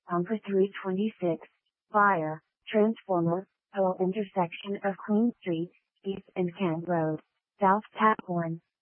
Pumper 326, Fire, Transformer, O intersection of Queen Street, East and Kent Road, South Tap 1.